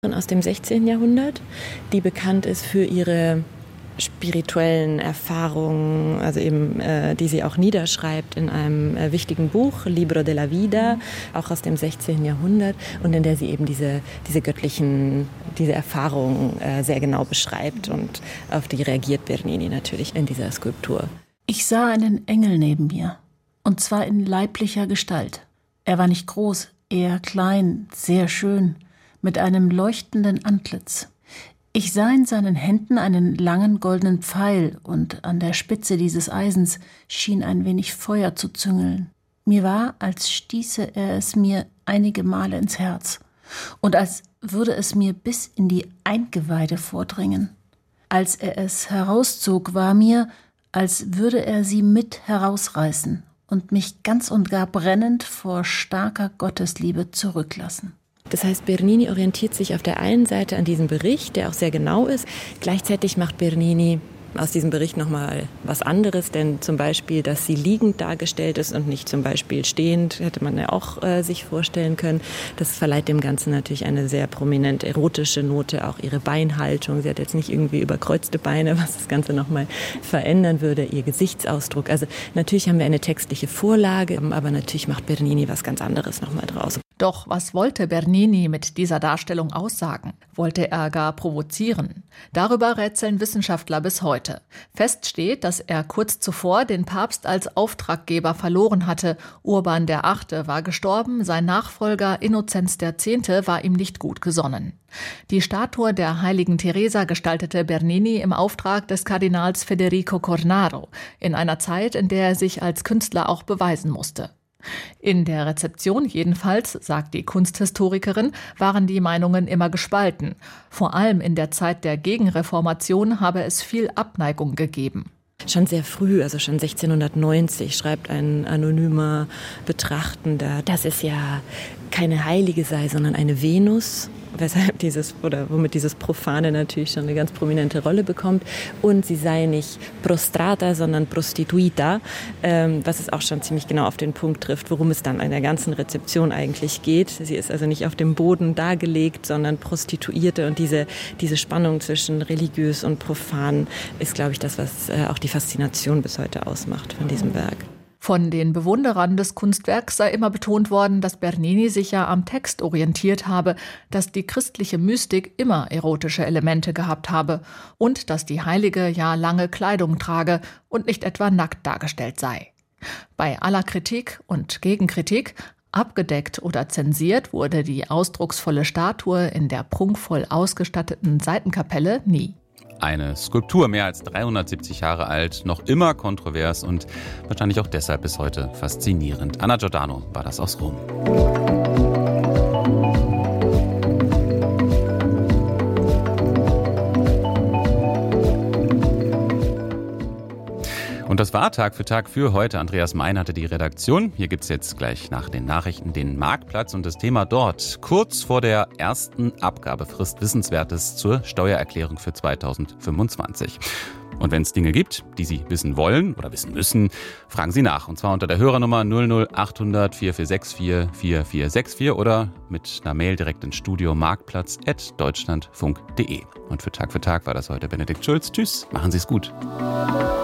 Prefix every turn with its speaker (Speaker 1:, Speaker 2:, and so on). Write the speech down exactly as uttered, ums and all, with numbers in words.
Speaker 1: aus dem sechzehnten Jahrhundert, die bekannt ist für ihre spirituellen Erfahrungen, also eben, äh, die sie auch niederschreibt in einem äh, wichtigen Buch, Libro de la Vida, auch aus dem sechzehnten Jahrhundert, und in der sie eben diese, diese göttlichen, diese Erfahrungen äh, sehr genau beschreibt, und auf die reagiert Bernini natürlich in dieser Skulptur.
Speaker 2: Ich sah einen Engel neben mir, und zwar in leiblicher Gestalt. Er war nicht groß, eher klein, sehr schön, mit einem leuchtenden Antlitz. Ich sah in seinen Händen einen langen goldenen Pfeil, und an der Spitze dieses Eisens schien ein wenig Feuer zu züngeln. Mir war, als stieße er es mir einige Male ins Herz und als würde es mir bis in die Eingeweide vordringen. Als er es herauszog, war mir, als würde er sie mit herausreißen und mich ganz und gar brennend vor starker Gottesliebe zurücklassen.
Speaker 1: Das heißt, Bernini orientiert sich auf der einen Seite an diesem Bericht, der auch sehr genau ist. Gleichzeitig macht Bernini aus diesem Bericht nochmal was anderes, denn zum Beispiel, dass sie liegend dargestellt ist und nicht zum Beispiel stehend, hätte man ja auch äh, sich vorstellen können. Das verleiht dem Ganzen natürlich eine sehr prominent erotische Note, auch ihre Beinhaltung. Sie hat jetzt nicht irgendwie überkreuzte Beine, was das Ganze nochmal verändern würde, ihr Gesichtsausdruck. Also natürlich haben wir eine textliche Vorlage, aber natürlich macht Bernini was ganz anderes nochmal draus.
Speaker 3: Doch was wollte Bernini mit dieser Darstellung aussagen? Wollte er gar provozieren? Darüber rätseln Wissenschaftler bis heute. Fest steht, dass er kurz zuvor den Papst als Auftraggeber verloren hatte. Urban der Achte war gestorben, sein Nachfolger Innozenz der Zehnte war ihm nicht gut gesonnen. Die Statue der heiligen Teresa gestaltete Bernini im Auftrag des Kardinals Federico Cornaro, in einer Zeit, in der er sich als Künstler auch beweisen musste. In der Rezeption jedenfalls, sagt die Kunsthistorikerin, waren die Meinungen immer gespalten. Vor allem in der Zeit der Gegenreformation habe es viel Abneigung gegeben.
Speaker 1: Schon sehr früh, also schon sechzehnhundertneunzig, schreibt ein anonymer Betrachtender, dass es ja keine Heilige sei, sondern eine Venus, weshalb dieses, oder womit dieses Profane natürlich schon eine ganz prominente Rolle bekommt. Und sie sei nicht prostrata, sondern prostituita, ähm, was es auch schon ziemlich genau auf den Punkt trifft, worum es dann in der ganzen Rezeption eigentlich geht. Sie ist also nicht auf dem Boden dargelegt, sondern Prostituierte. Und diese, diese Spannung zwischen religiös und profan ist, glaube ich, das, was äh, auch die Faszination bis heute ausmacht von diesem Werk.
Speaker 3: Von den Bewunderern des Kunstwerks sei immer betont worden, dass Bernini sich ja am Text orientiert habe, dass die christliche Mystik immer erotische Elemente gehabt habe und dass die Heilige ja lange Kleidung trage und nicht etwa nackt dargestellt sei. Bei aller Kritik und Gegenkritik, abgedeckt oder zensiert wurde die ausdrucksvolle Statue in der prunkvoll ausgestatteten Seitenkapelle nie.
Speaker 4: Eine Skulptur, mehr als dreihundertsiebzig Jahre alt, noch immer kontrovers und wahrscheinlich auch deshalb bis heute faszinierend. Anna Giordano war das aus Rom. Und das war Tag für Tag für heute. Andreas Mein hatte die Redaktion. Hier gibt's jetzt gleich nach den Nachrichten den Marktplatz und das Thema dort. Kurz vor der ersten Abgabefrist Wissenswertes zur Steuererklärung für zweitausendfünfundzwanzig. Und wenn es Dinge gibt, die Sie wissen wollen oder wissen müssen, fragen Sie nach. Und zwar unter der Hörernummer null null achthundert vier vier sechs vier vier vier sechs vier oder mit einer Mail direkt ins Studio marktplatz at deutschlandfunk punkt de. Und für Tag für Tag war das heute Benedikt Schulz. Tschüss, machen Sie es gut.